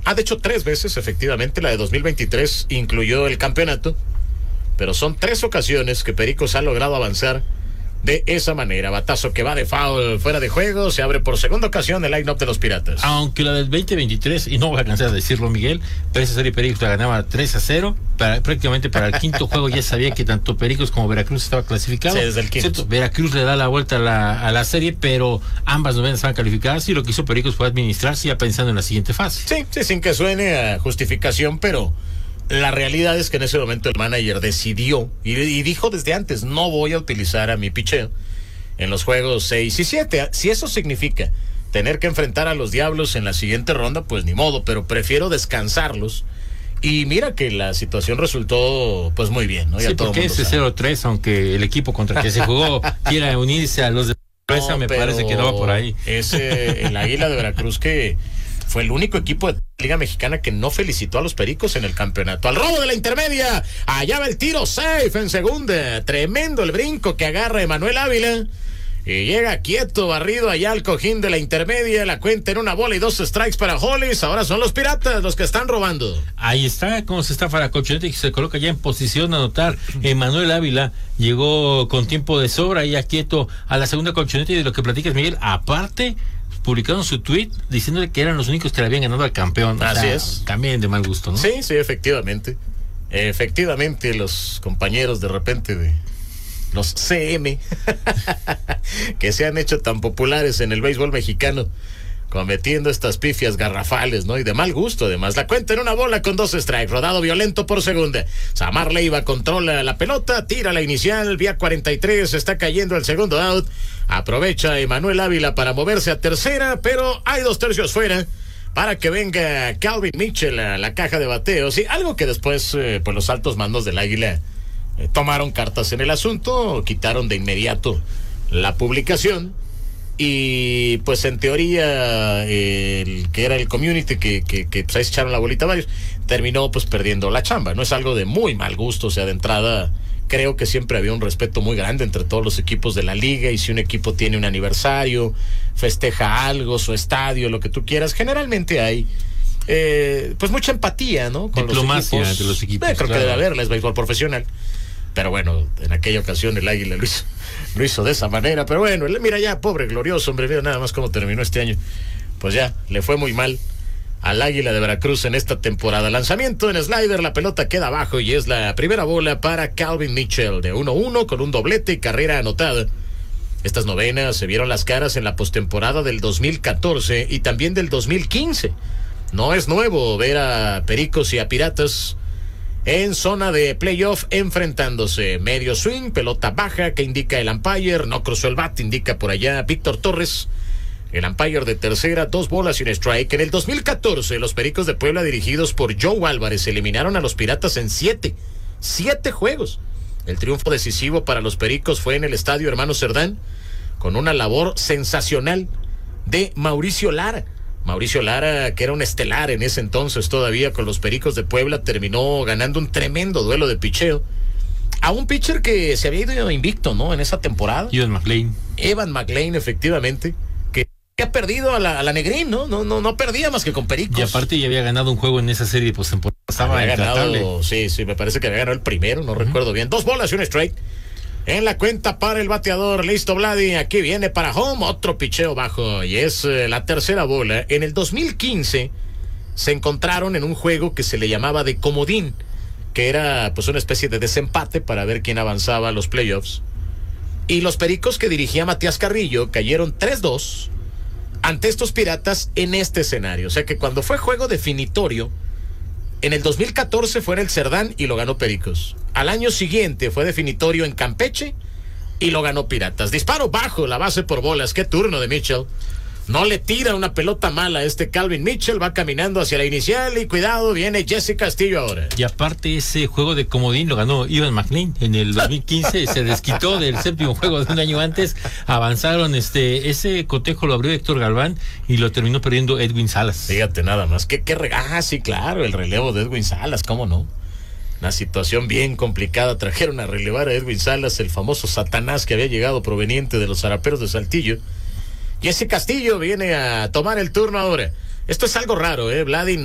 De hecho 3 veces, efectivamente, la de 2023 incluyó el campeonato, pero son 3 ocasiones que Pericos ha logrado avanzar de esa manera. Batazo que va de foul fuera de juego, se abre por segunda ocasión el line-up de los Piratas. Aunque la del 2023, y no voy a cansar de decirlo, Miguel, pero esa serie Pericos la ganaba 3-0, prácticamente para el quinto juego ya sabía que tanto Pericos como Veracruz estaba clasificado. Sí, desde el quinto. ¿Cierto? Veracruz le da la vuelta a la serie, pero ambas novenas van calificadas, y lo que hizo Pericos fue administrarse ya pensando en la siguiente fase. Sí, sin que suene a justificación, pero la realidad es que en ese momento el manager decidió y dijo desde antes: no voy a utilizar a mi picheo en los juegos 6 y 7. Si eso significa tener que enfrentar a los Diablos en la siguiente ronda, pues ni modo, pero prefiero descansarlos. Y mira que la situación resultó pues muy bien, ¿no? Ya Sí, todo porque ese 0-3, aunque el equipo contra el que se jugó quiera unirse a los de Presa, me parece que no va por ahí. Es el Águila de Veracruz, que fue el único equipo de Liga Mexicana que no felicitó a los Pericos en el campeonato. Al robo de la intermedia, allá va el tiro, safe en segunda. Tremendo el brinco que agarra Emanuel Ávila. Y llega quieto, barrido allá al cojín de la intermedia. La cuenta en 1 bola y 2 strikes para Hollis. Ahora son los Piratas los que están robando. Ahí está cómo se estafa la colchoneta, y se coloca ya en posición de anotar. Emanuel Ávila llegó con tiempo de sobra, ya quieto a la segunda colchoneta. Y de lo que platicas, Miguel, aparte publicaron su tweet diciéndole que eran los únicos que le habían ganado al campeón. Así es. También de mal gusto, ¿no? Sí, efectivamente. Efectivamente, los compañeros de repente de los CM que se han hecho tan populares en el béisbol mexicano, cometiendo estas pifias garrafales, ¿no? Y de mal gusto, además. La cuenta en 1 bola con 2 strikes. Rodado violento por segunda. Samar Leiva controla la pelota, tira la inicial, vía 43, está cayendo el segundo out. Aprovecha Emanuel Ávila para moverse a tercera, pero hay 2 tercios fuera para que venga Calvin Mitchell a la caja de bateo. Sí, algo que después, pues los altos mandos del Águila tomaron cartas en el asunto, quitaron de inmediato la publicación. Y pues en teoría el que era el community que pues ahí se echaron la bolita varios, terminó pues perdiendo la chamba. No es algo de muy mal gusto, o sea, de entrada creo que siempre había un respeto muy grande entre todos los equipos de la liga, y si un equipo tiene un aniversario, festeja algo, su estadio, lo que tú quieras, generalmente hay pues mucha empatía, ¿no? Con diplomacia los equipos. entre los equipos, Creo que debe haberla, es béisbol profesional. Pero bueno, en aquella ocasión el Águila lo hizo de esa manera. Pero bueno, mira ya, pobre glorioso, hombre, mira nada más cómo terminó este año. Pues ya, le fue muy mal al Águila de Veracruz en esta temporada. Lanzamiento en slider, la pelota queda abajo y es la primera bola para Calvin Mitchell, de 1-1 con un doblete y carrera anotada. Estas novenas se vieron las caras en la postemporada del 2014 y también del 2015. No es nuevo ver a Pericos y a Piratas en zona de playoff enfrentándose. Medio swing, pelota baja que indica el umpire, no cruzó el bat, indica por allá Víctor Torres, el umpire de tercera, 2 bolas y un strike. En el 2014 los Pericos de Puebla, dirigidos por Joe Álvarez, eliminaron a los Piratas en 7 juegos. El triunfo decisivo para los Pericos fue en el estadio Hermano Cerdán, con una labor sensacional de Mauricio Lara. Mauricio Lara, que era un estelar en ese entonces todavía con los Pericos de Puebla, terminó ganando un tremendo duelo de picheo a un pitcher que se había ido invicto, ¿no? En esa temporada. Evan McLean, efectivamente, que ha perdido a la Negrín, ¿no? No perdía más que con Pericos. Y aparte ya había ganado un juego en esa serie de postemporada. Estaba ganado, sí, me parece que había ganado el primero, no recuerdo bien. 2 bolas y un strike. En la cuenta para el bateador, listo Vladi, aquí viene para home, otro picheo bajo, y es la tercera bola. En el 2015 se encontraron en un juego que se le llamaba de comodín, que era pues una especie de desempate para ver quién avanzaba a los playoffs. Y los Pericos, que dirigía Matías Carrillo, cayeron 3-2 ante estos Piratas en este escenario. O sea que cuando fue juego definitorio, en el 2014 fue en el Cerdán y lo ganó Pericos. Al año siguiente fue definitorio en Campeche y lo ganó Piratas. Disparo bajo, la base por bolas. Qué turno de Mitchell. No le tira una pelota mala a este Calvin Mitchell. Va caminando hacia la inicial y cuidado, viene Jesse Castillo ahora. Y aparte ese juego de comodín lo ganó Evan McLean en el 2015. Se desquitó del séptimo juego de un año antes. Avanzaron, ese cotejo lo abrió Héctor Galván y lo terminó perdiendo Edwin Salas. Fíjate nada más. Sí, claro, el relevo de Edwin Salas, ¿cómo no? Una situación bien complicada. Trajeron a relevar a Edwin Salas, el famoso Satanás que había llegado proveniente de los Zaraperos de Saltillo. Jesse Castillo viene a tomar el turno ahora. Esto es algo raro, Vladi.